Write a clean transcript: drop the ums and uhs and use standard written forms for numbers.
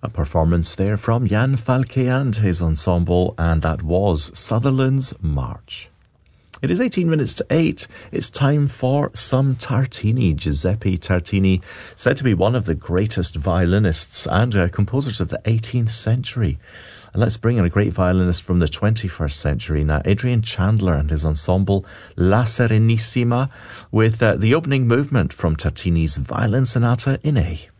A performance there from Jan Falke and his ensemble, and that was Sutherland's March. It is 18 minutes to 8. It's time for some Tartini. Giuseppe Tartini, said to be one of the greatest violinists and composers of the 18th century. And let's bring in a great violinist from the 21st century now, Adrian Chandler and his ensemble La Serenissima, with the opening movement from Tartini's Violin Sonata in A.